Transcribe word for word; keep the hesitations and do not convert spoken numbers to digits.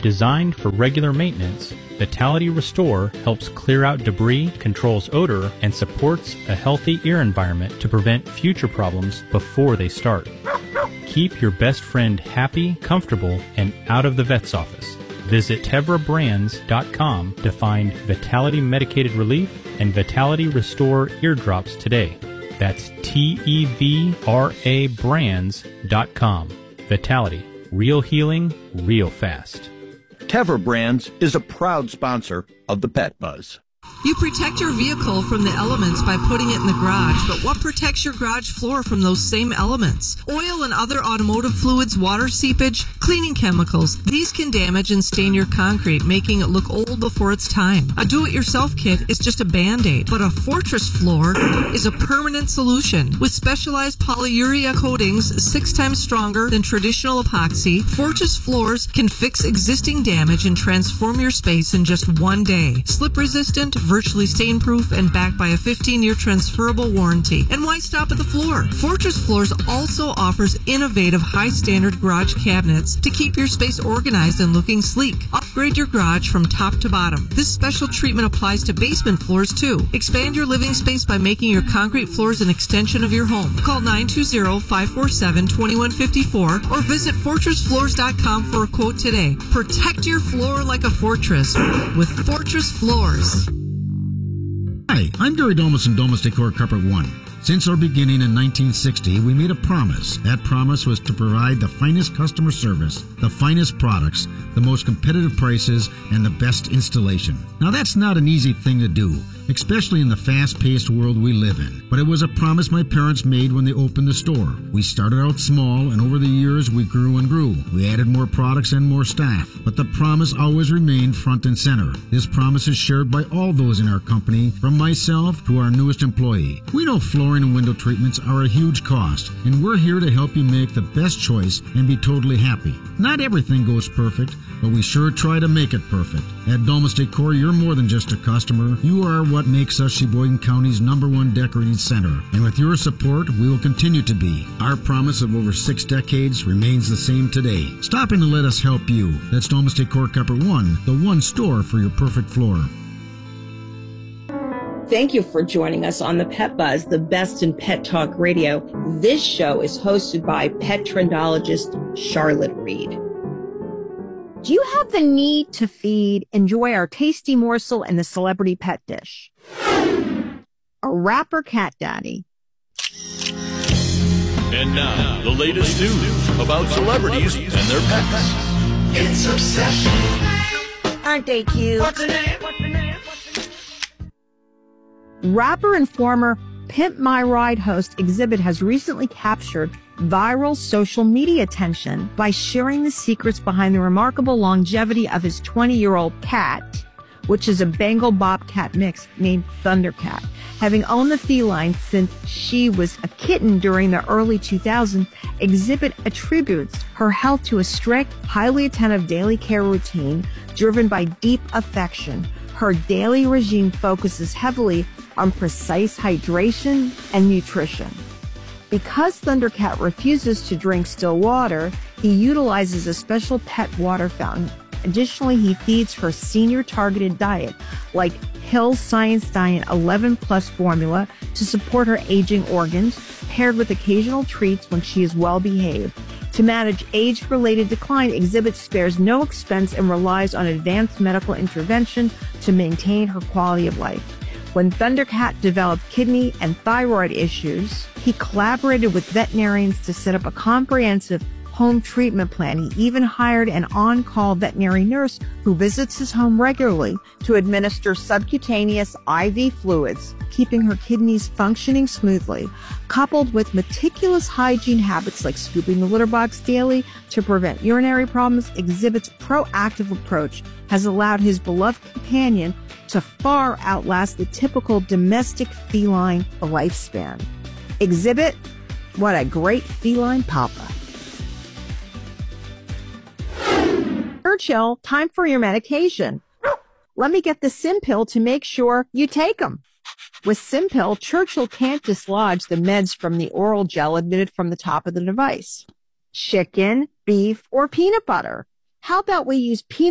Designed for regular maintenance, Vitality Restore helps clear out debris, controls odor, and supports a healthy ear environment to prevent future problems before they start. Keep your best friend happy, comfortable, and out of the vet's office. Visit Tevra Brands dot com to find Vitality Medicated Relief and Vitality Restore eardrops today. That's T E V R A Brands dot com. Vitality. Real healing, real fast. Tevra Brands is a proud sponsor of the Pet Buzz. You protect your vehicle from the elements by putting it in the garage, but what protects your garage floor from those same elements? Oil and other automotive fluids, water seepage, cleaning chemicals. These can damage and stain your concrete, making it look old before its time. A do-it-yourself kit is just a Band-Aid, but a Fortress floor is a permanent solution. With specialized polyurea coatings six times stronger than traditional epoxy, Fortress floors can fix existing damage and transform your space in just one day. Slip-resistant, virtually stain-proof, and backed by a fifteen-year transferable warranty. And why stop at the floor? Fortress Floors also offers innovative, high-standard garage cabinets to keep your space organized and looking sleek. Upgrade your garage from top to bottom. This special treatment applies to basement floors, too. Expand your living space by making your concrete floors an extension of your home. Call nine two zero, five four seven, two one five four or visit fortress floors dot com for a quote today. Protect your floor like a fortress with Fortress Floors. Hi, I'm Gary Domus and Domus Decor Carpet One. Since our beginning in nineteen sixty, we made a promise. That promise was to provide the finest customer service, the finest products, the most competitive prices, and the best installation. Now that's not an easy thing to do, especially in the fast-paced world we live in. But it was a promise my parents made when they opened the store. We started out small, and over the years we grew and grew. We added more products and more staff, but the promise always remained front and center. This promise is shared by all those in our company, from myself to our newest employee. We know flooring and window treatments are a huge cost, and we're here to help you make the best choice and be totally happy. Not everything goes perfect, but we sure try to make it perfect. At Domus Decor, you're more than just a customer. You are what makes us Sheboygan County's number one decorating center. And with your support, we will continue to be. Our promise of over six decades remains the same today. Stop in and let us help you. That's Domus Decor Carpet One, the one store for your perfect floor. Thank you for joining us on the Pet Buzz, the best in pet talk radio. This show is hosted by pet trendologist Charlotte Reed. Do you have the need to feed, enjoy our tasty morsel and the celebrity pet dish? A rapper cat daddy. And now, the latest news about celebrities and their pets. It's Obsession. Aren't they cute? What's the name? What's the name? Rapper and former Pimp My Ride host Exhibit has recently captured viral social media attention by sharing the secrets behind the remarkable longevity of his twenty-year-old cat, which is a Bengal Bobcat mix named Thundercat. Having owned the feline since she was a kitten during the early two thousands, Exhibit attributes her health to a strict, highly attentive daily care routine driven by deep affection. Her daily regime focuses heavily on precise hydration and nutrition. Because Thundercat refuses to drink still water, he utilizes a special pet water fountain. Additionally, he feeds her senior-targeted diet, like Hill's Science Diet eleven plus formula, to support her aging organs, paired with occasional treats when she is well-behaved. To manage age-related decline, Exhibit spares no expense and relies on advanced medical intervention to maintain her quality of life. When Thundercat developed kidney and thyroid issues, he collaborated with veterinarians to set up a comprehensive home treatment plan. He even hired an on-call veterinary nurse who visits his home regularly to administer subcutaneous I V fluids, keeping her kidneys functioning smoothly. Coupled with meticulous hygiene habits like scooping the litter box daily to prevent urinary problems, Exhibit's proactive approach has allowed his beloved companion to far outlast the typical domestic feline lifespan. Exhibit, what a great feline papa. Churchill, time for your medication. Let me get the Simpill to make sure you take them. With Simpill, Churchill can't dislodge the meds from the oral gel emitted from the top of the device. Chicken, beef, or peanut butter. How about we use peanut